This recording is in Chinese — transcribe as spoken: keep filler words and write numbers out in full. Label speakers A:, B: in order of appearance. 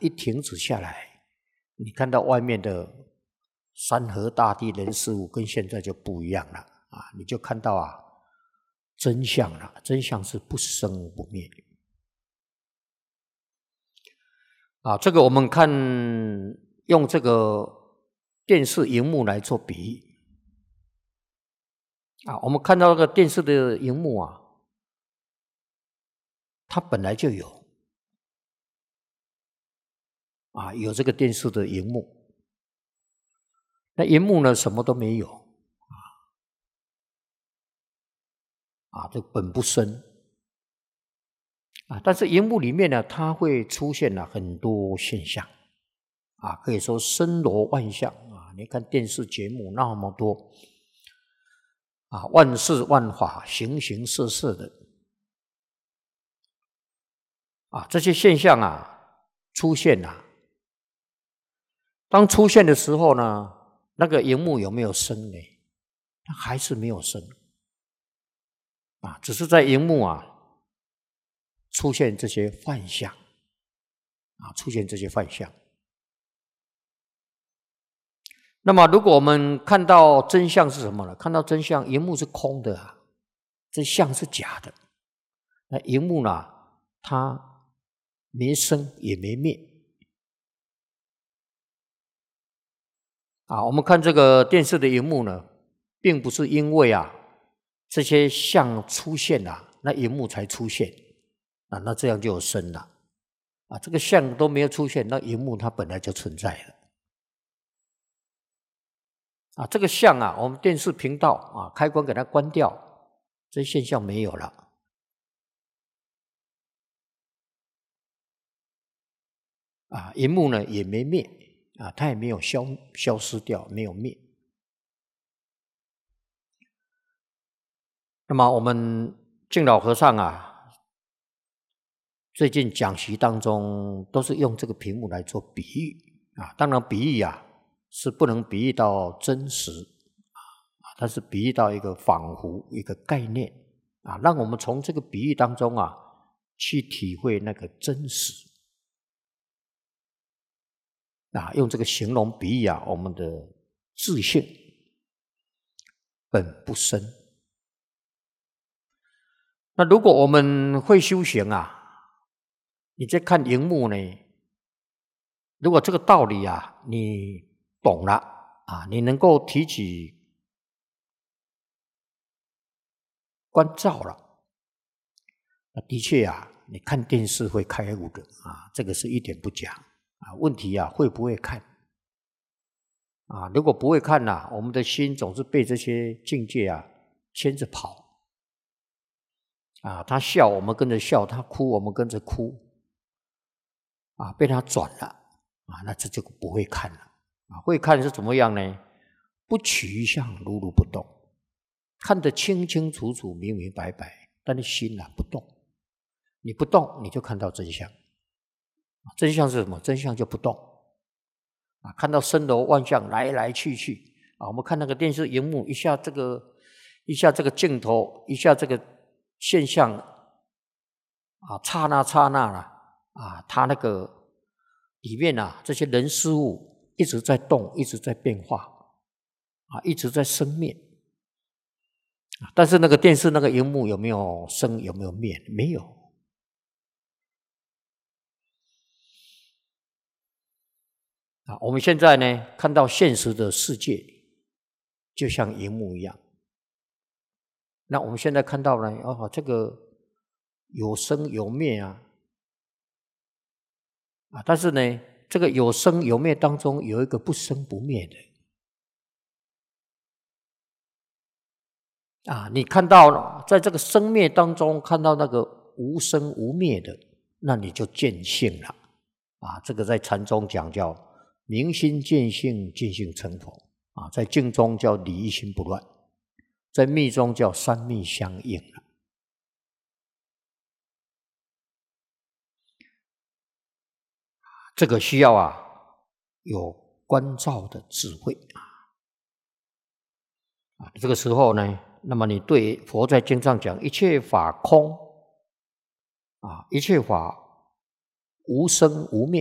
A: 一停止下来，你看到外面的山河大地人事物跟现在就不一样了啊！你就看到啊真相了，真相是不生不灭啊！这个我们看用这个电视荧幕来做比喻啊，我们看到那个电视的荧幕啊，它本来就有啊，有这个电视的荧幕。那荧幕呢，什么都没有啊，啊，这本不生啊。但是荧幕里面呢，它会出现了很多现象啊，可以说森罗万象啊。你看电视节目那么多啊，万事万法，形形色色的啊，这些现象啊出现了。当出现的时候呢，那个荧幕有没有生呢？它还是没有生啊，只是在荧幕啊出现这些幻象啊，出现这些幻象。那么，如果我们看到真相是什么呢？看到真相，荧幕是空的啊，这相是假的。那荧幕呢，它没生也没灭。啊，我们看这个电视的荧幕呢，并不是因为啊这些相出现了，那荧幕才出现啊，那这样就有生了啊。这个相都没有出现，那荧幕它本来就存在了啊。这个相啊，我们电视频道啊，开关给它关掉，这现象没有了啊。荧幕呢也没灭啊，它也没有消消失掉，没有灭。那么我们净老和尚啊，最近讲习当中都是用这个屏幕来做比喻啊。当然比喻啊是不能比喻到真实啊，它是比喻到一个仿佛一个概念啊，让我们从这个比喻当中啊去体会那个真实啊。用这个形容比喻啊，我们的自性本不生。那如果我们会修行啊，你在看荧幕呢，如果这个道理啊你懂了啊，你能够提起关照了，那的确啊，你看电视会开悟的啊，这个是一点不假啊。问题啊，会不会看啊？如果不会看啊，我们的心总是被这些境界啊牵着跑。啊，他笑我们跟着笑，他哭我们跟着哭，啊，被他转了，啊，那这就不会看了。啊，会看是怎么样呢？不取相，如如不动，看得清清楚楚、明明白白，但是心啊不动。你不动，你就看到真相。真相是什么？真相就不动。啊，看到森罗万象来来去去，啊，我们看那个电视荧幕，一下这个，一下这个镜头，一下这个现象啊，刹那刹那啦啊，它那个里面啊，这些人事物一直在动，一直在变化啊，一直在生灭。但是那个电视那个荧幕有没有生，有没有灭？没有啊。我们现在呢，看到现实的世界就像荧幕一样。那我们现在看到呢，哦，这个有生有灭啊，啊，但是呢，这个有生有灭当中有一个不生不灭的啊。你看到在这个生灭当中看到那个无生无灭的，那你就见性了啊。这个在禅宗讲叫明心见性，见性成佛啊。在静中叫理一心不乱，在密中叫三密相应了。这个需要啊有关照的智慧啊。这个时候呢，那么你对佛在经上讲一切法空啊，一切法无生无灭